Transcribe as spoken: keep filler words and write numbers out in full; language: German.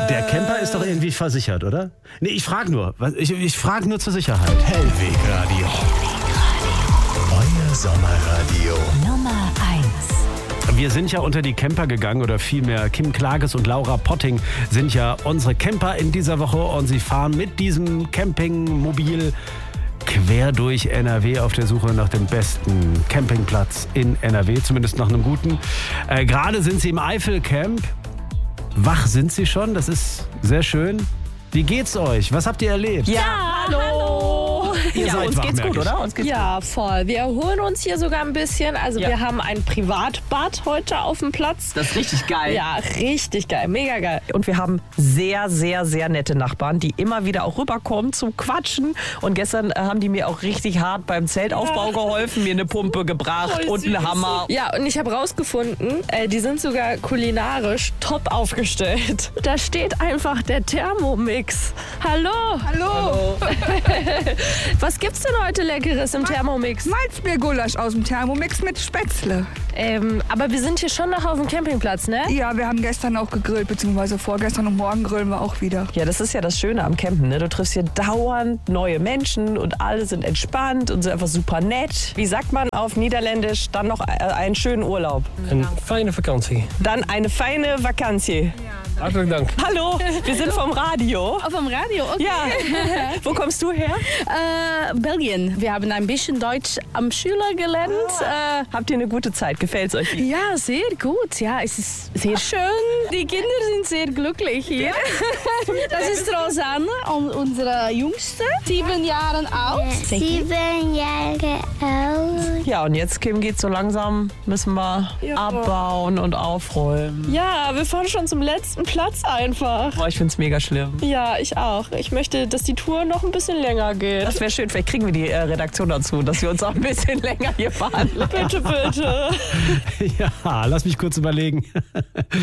Der Camper ist doch irgendwie versichert, oder? Nee, ich frage nur. Ich, ich frage nur zur Sicherheit. Hellwegradio. Euer Sommerradio. Nummer eins. Wir sind ja unter die Camper gegangen, oder vielmehr Kim Klages und Laura Potting sind ja unsere Camper in dieser Woche und sie fahren mit diesem Campingmobil quer durch N R W auf der Suche nach dem besten Campingplatz in N R W, zumindest nach einem guten. Äh, gerade sind sie im Eifelcamp. Wach sind sie schon, das ist sehr schön. Wie geht's euch? Was habt ihr erlebt? Ja, hallo. Ihr ja, seid uns wach, geht's merk gut, ich. oder? Uns geht's Ja, voll. Wir erholen uns hier sogar ein bisschen. Also Ja. wir haben ein Privatbad heute auf dem Platz. Das ist richtig geil. Ja, richtig geil. Mega geil. Und wir haben sehr, sehr, sehr nette Nachbarn, die immer wieder auch rüberkommen zum Quatschen. Und gestern äh, haben die mir auch richtig hart beim Zeltaufbau geholfen, mir eine Pumpe gebracht Voll und einen süß. Hammer. Ja, und ich habe rausgefunden, äh, die sind sogar kulinarisch top aufgestellt. Da steht einfach der Thermomix. Hallo. Hallo, Was gibt's denn heute Leckeres im Thermomix? Malzbiergulasch aus dem Thermomix mit Spätzle. Ähm, aber wir sind hier schon noch auf dem Campingplatz, ne? Ja, wir haben gestern auch gegrillt, beziehungsweise vorgestern und morgen grillen wir auch wieder. Ja, das ist ja das Schöne am Campen, ne? Du triffst hier dauernd neue Menschen und alle sind entspannt und sind einfach super nett. Wie sagt man auf Niederländisch? Dann noch äh, einen schönen Urlaub. Een fijne vakantie. Dann eine feine Vakantie. Hartelijk dank. Hallo, wir sind vom Radio. Auf dem Radio, okay. Ja, wo kommst du her? Äh, Belgien. Wir haben ein bisschen Deutsch am Schüler gelernt. Äh, Habt ihr eine gute Zeit? Gefällt's euch? ja, sehr gut. Ja, es ist sehr schön. Die Kinder sind sehr glücklich hier. Das ist Rosanne, un- unsere Jüngste, sieben Jahre alt. Sieben Jahre alt. Ja, und jetzt, Kim, geht's so langsam, müssen wir abbauen und aufräumen. Ja, wir fahren schon zum letzten Platz einfach. Boah, ich find's mega schlimm. Ja, ich auch. Ich möchte, dass die Tour noch ein bisschen länger geht. Das wäre schön, vielleicht kriegen wir die äh, Redaktion dazu, dass wir uns auch ein bisschen länger hier fahren. Bitte, bitte. Ja, lass mich kurz überlegen.